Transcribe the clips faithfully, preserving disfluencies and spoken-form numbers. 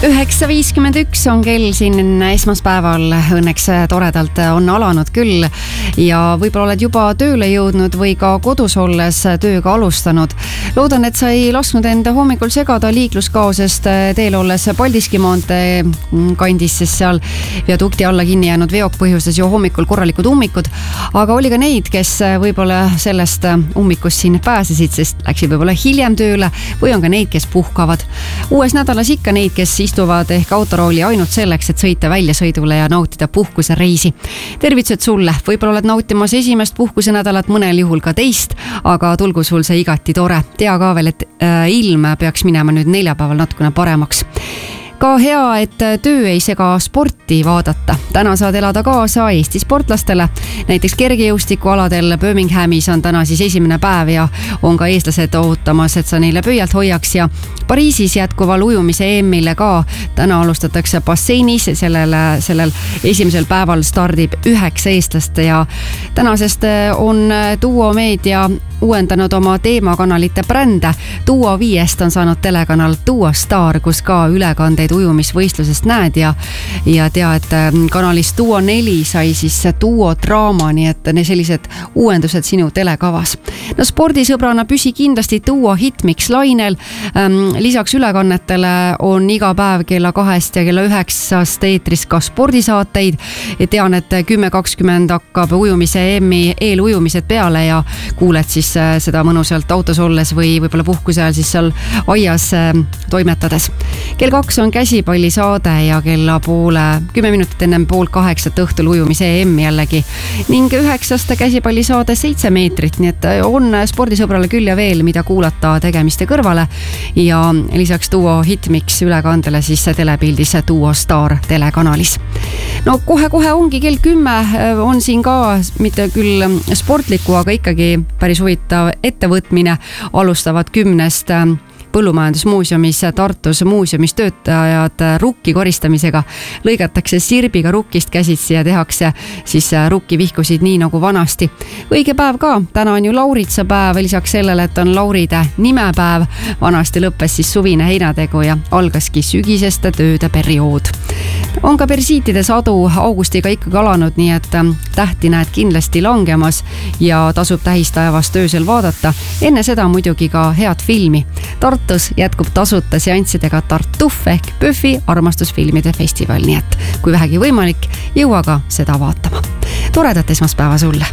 üheksa viiskümmend üks on kell siin esmaspäeval, õnneks toredalt on alanud küll ja võib-olla oled juba tööle jõudnud või ka kodus olles tööga alustanud. Loodan, et sa ei lasknud enda hommikul segada liikluskaosest teel olles Paldiski maantee kandis, sest seal viadukti alla kinni jäänud veok põhjustas ju hommikul korralikud ummikud, aga oli ka neid, kes võib-olla sellest ummikust siin pääsesid, sest läksid võib-olla hiljem tööle või on ka neid, kes puhkavad. Uues nädalas ikka neid, kes istuvad ehk autorooli ainult selleks, et sõita väljasõidule ja nautida puhkuse reisi. Tervitused sulle, võib-olla oled nautimas esimest puhkuse nädalat, mõnel juhul ka teist, aga tulgu sul see igati tore. Tea ka veel, et ilm peaks minema nüüd neljapäeval natukene paremaks. Ka hea, et töö ei sega sporti vaadata. Täna saad elada kaasa Eesti sportlastele. Näiteks kergejõustikualadel Birminghamis on täna siis esimene päev ja on ka eestlased ootamas, et sa neile pöialt hoiaks ja Pariisis jätkuval ujumise E M-ile ka. Täna alustatakse basseinis, sellel, sellel esimesel päeval stardib üheksa eestlast ja tänasest on Duo Meedia uuendanud oma teemakanalite brände. Duo viiest on saanud telekanal Duo Star, kus ka ülekandeid ujumisvõistlusest näed ja, ja tea, et kanalis Duo neli sai siis Duo draama, nii et sellised uuendused sinu telekavas. No spordisõbrana püsi kindlasti Duo Hitmix lainel. Lisaks ülekannetele on iga päev kella kahest ja kella üheksast eetris ka spordisaateid. Tean, et kümme kakskümmend hakkab ujumise E M-i eelujumised peale ja kuuled siis seda mõnusalt autos olles või võib-olla puhkuse ajal siis seal aias toimetades. Kell kaks on käsipallisaade ja kella poole, kümme minutit ennem pool kaheksat õhtul ujumise E M jällegi ning üheksast käsipallisaade seitse meetrit, nii et on spordisõbrale küll ja veel, mida kuulata tegemiste kõrvale ja lisaks Duo Hitmix ülekandele siis telepildis Duo Star telekanalis. No kohe-kohe ongi kell kümme, on siin ka mitte küll sportliku, aga ikkagi päris huvitav ettevõtmine. Alustavad kümnest Põllumajandusmuuseumis Tartus muuseumis töötajad rukki koristamisega. Lõigatakse sirbiga rukkist käsitsi ja tehakse siis rukkivihkusid nii nagu vanasti. Õige päev ka, täna on ju Lauritsa päev, lisaks sellele, et on Lauride nimepäev. Vanasti lõppes siis suvine heinategu ja algaski sügiseste tööde periood. On ka persiitide sadu augustiga ikkagi alanud, nii et tähti näed kindlasti langemas ja tasub tähistaevast öösel vaadata. Enne seda muidugi ka head filmi. Tartus jätkub tasuta seanssidega Tartuf ehk Püffi armastusfilmide festival, nii et kui vähegi võimalik, jõua ka seda vaatama. Toredat esmaspäeva sulle!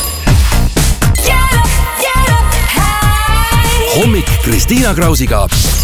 Hommik Kristiina Krausiga